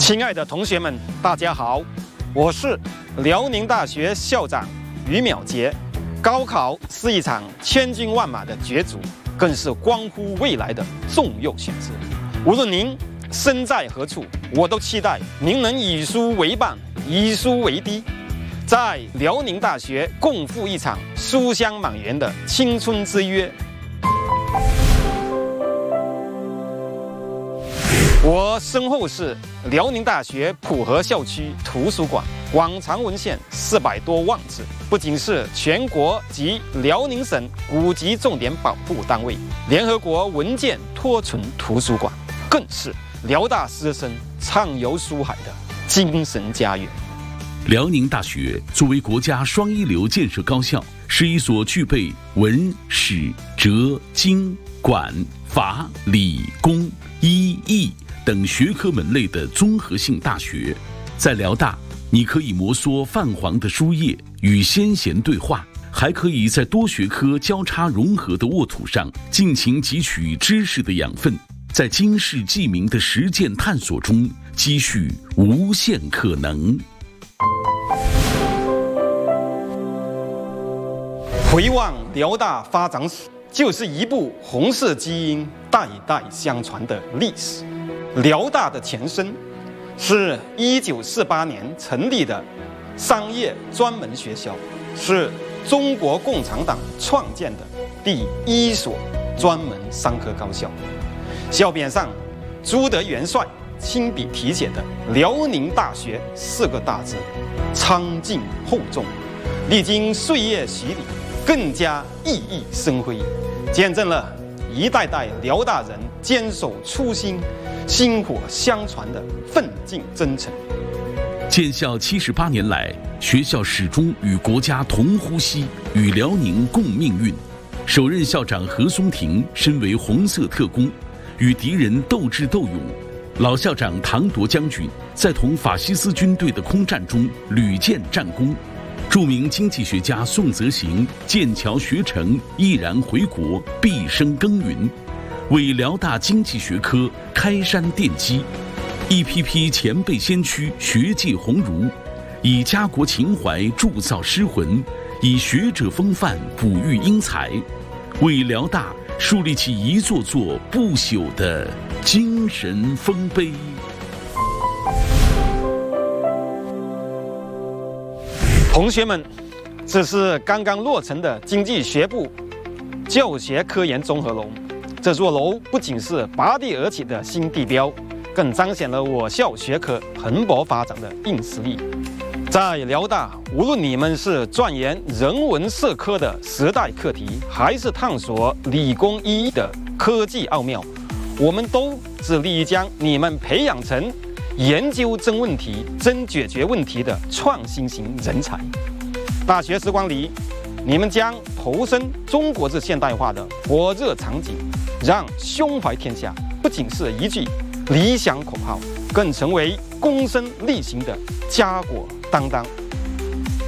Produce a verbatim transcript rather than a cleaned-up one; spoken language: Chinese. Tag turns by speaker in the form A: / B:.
A: 亲爱的同学们，大家好，我是辽宁大学校长于淼杰。高考是一场千军万马的角逐，更是关乎未来的重要选择。无论您身在何处，我都期待您能以书为伴，以书为滴，在辽宁大学共赴一场书香满园的青春之约。我身后是辽宁大学浦河校区图书馆，馆藏文献四百多万字，不仅是全国及辽宁省古籍重点保护单位、联合国文件托存图书馆，更是辽大师生畅游书海的精神家园。
B: 辽宁大学作为国家双一流建设高校，是一所具备文史哲经管法理工医艺等学科门类的综合性大学。在辽大，你可以摩挲泛黄的书页，与先贤对话，还可以在多学科交叉融合的沃土上尽情汲取知识的养分，在经世济民的实践探索中积蓄无限可能。
A: 回望辽大发展史，就是一部红色基因代代相传的历史。辽大的前身是一九四八年成立的商业专门学校，是中国共产党创建的第一所专门商科高校。校匾上朱德元帅亲笔题写的“辽宁大学”四个大字，苍劲厚重，历经岁月洗礼，更加熠熠生辉，见证了一代代辽大人坚守初心、薪火相传的奋进征程。
B: 建校七十八年来，学校始终与国家同呼吸，与辽宁共命运。首任校长何松亭身为红色特工，与敌人斗智斗勇；老校长唐铎将军在同法西斯军队的空战中屡建战功。著名经济学家宋泽行剑桥学成，毅然回国，毕生耕耘，为辽大经济学科开山奠基。一批批前辈先驱学界鸿儒，以家国情怀铸造诗魂，以学者风范哺育英才，为辽大树立起一座座不朽的精神丰碑。
A: 同学们，这是刚刚落成的经济学部教学科研综合楼。这座楼不仅是拔地而起的新地标，更彰显了我校学科蓬勃发展的硬实力。在辽大，无论你们是钻研人文社科的时代课题，还是探索理工医医的科技奥妙，我们都致力于将你们培养成研究真问题、真解决问题的创新型人才。大学时光里，你们将投身中国式现代化的火热场景，让胸怀天下不仅是一句理想口号，更成为躬身力行的家国担当。